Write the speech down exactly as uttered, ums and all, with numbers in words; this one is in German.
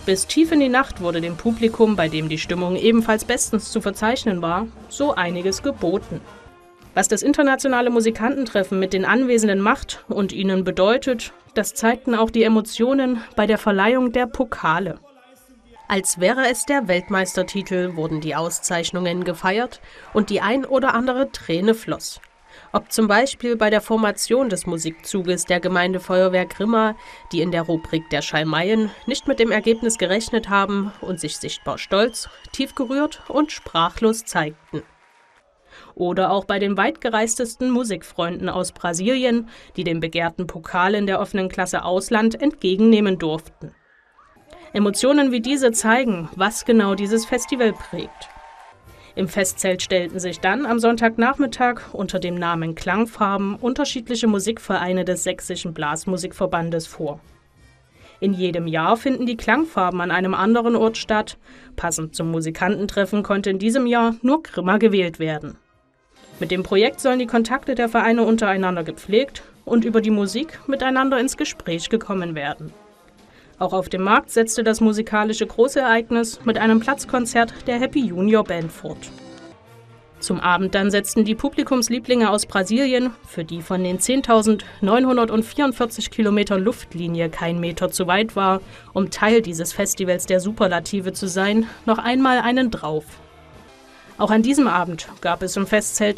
Bis tief in die Nacht wurde dem Publikum, bei dem die Stimmung ebenfalls bestens zu verzeichnen war, so einiges geboten. Was das internationale Musikantentreffen mit den Anwesenden macht und ihnen bedeutet, das zeigten auch die Emotionen bei der Verleihung der Pokale. Als wäre es der Weltmeistertitel, wurden die Auszeichnungen gefeiert und die ein oder andere Träne floss. Ob zum Beispiel bei der Formation des Musikzuges der Gemeindefeuerwehr Grimma, die in der Rubrik der Schalmeien nicht mit dem Ergebnis gerechnet haben und sich sichtbar stolz, tief gerührt und sprachlos zeigten. Oder auch bei den weitgereistesten Musikfreunden aus Brasilien, die den begehrten Pokal in der offenen Klasse Ausland entgegennehmen durften. Emotionen wie diese zeigen, was genau dieses Festival prägt. Im Festzelt stellten sich dann am Sonntagnachmittag unter dem Namen Klangfarben unterschiedliche Musikvereine des Sächsischen Blasmusikverbandes vor. In jedem Jahr finden die Klangfarben an einem anderen Ort statt. Passend zum Musikantentreffen konnte in diesem Jahr nur Grimma gewählt werden. Mit dem Projekt sollen die Kontakte der Vereine untereinander gepflegt und über die Musik miteinander ins Gespräch gekommen werden. Auch auf dem Markt setzte das musikalische Großereignis mit einem Platzkonzert der Happy Junior Band fort. Zum Abend dann setzten die Publikumslieblinge aus Brasilien, für die von den zehntausendneunhundertvierundvierzig Kilometern Luftlinie kein Meter zu weit war, um Teil dieses Festivals der Superlative zu sein, noch einmal einen drauf. Auch an diesem Abend gab es im Festzelt